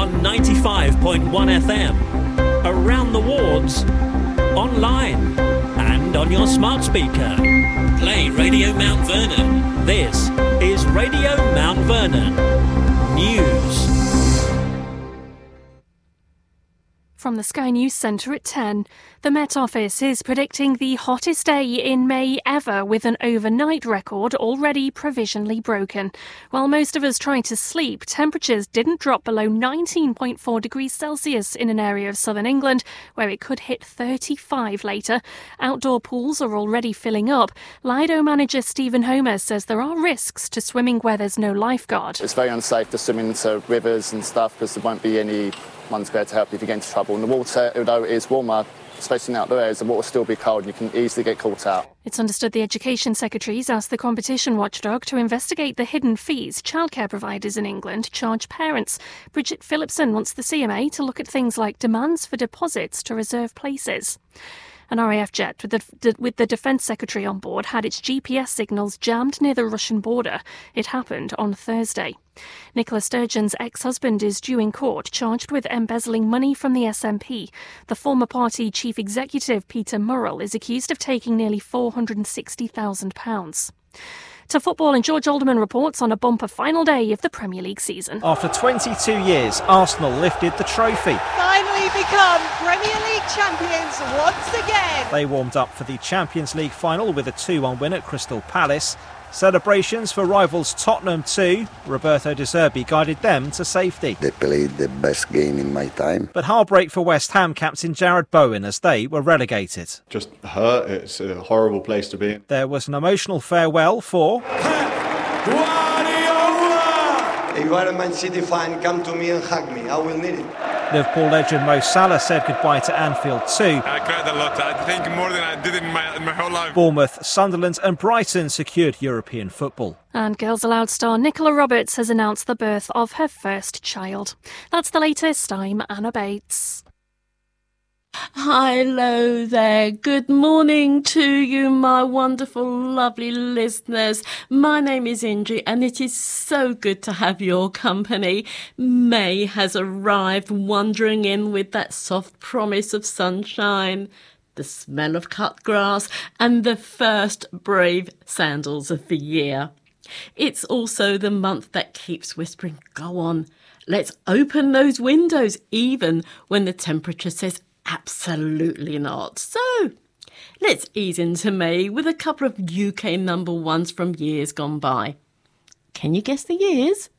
on 95.1 FM, around the wards, online and on your smart speaker. Play Radio Mount Vernon. This is Radio Mount Vernon News. From the Sky News Centre at 10, the Met Office is predicting the hottest day in May ever, with an overnight record already provisionally broken. While most of us tried to sleep, temperatures didn't drop below 19.4 degrees Celsius in an area of southern England, where it could hit 35 later. Outdoor pools are already filling up. Lido manager Stephen Homer says there are risks to swimming where there's no lifeguard. It's very unsafe to swim into rivers and stuff because there won't be any one's there to help you if you get into trouble. And the water, although it is warmer, especially in outdoor areas, the water will still be cold and you can easily get caught out. It's understood the Education Secretary's asked the competition watchdog to investigate the hidden fees childcare providers in England charge parents. Bridget Phillipson wants the CMA to look at things like demands for deposits to reserve places. An RAF jet with the Defence Secretary on board had its GPS signals jammed near the Russian border. It happened on Thursday. Nicola Sturgeon's ex-husband is due in court, charged with embezzling money from the SNP. The former party chief executive, Peter Murrell, is accused of taking nearly £460,000. To football, and George Alderman reports on a bumper final day of the Premier League season. After 22 years, Arsenal lifted the trophy. Finally become Premier League champions once again. They warmed up for the Champions League final with a 2-1 win at Crystal Palace. Celebrations for rivals Tottenham too. Roberto De Zerbi guided them to safety. They played the best game in my time. But heartbreak for West Ham captain Jarrod Bowen as they were relegated. Just hurt. It's a horrible place to be in. There was an emotional farewell for If you are a Man City fan, come to me and hug me. I will need it. Liverpool legend Mo Salah said goodbye to Anfield too. I cried a lot. I think more than I did in my whole life. Bournemouth, Sunderland and Brighton secured European football. And Girls Aloud star Nicola Roberts has announced the birth of her first child. That's the latest. I'm Anna Bates. Hello there. Good morning to you, my wonderful, lovely listeners. My name is Indri and it is so good to have your company. May has arrived, wandering in with that soft promise of sunshine, the smell of cut grass and the first brave sandals of the year. It's also the month that keeps whispering, go on, let's open those windows, even when the temperature says absolutely not. So, let's ease into May with a couple of UK number ones from years gone by. Can you guess the years?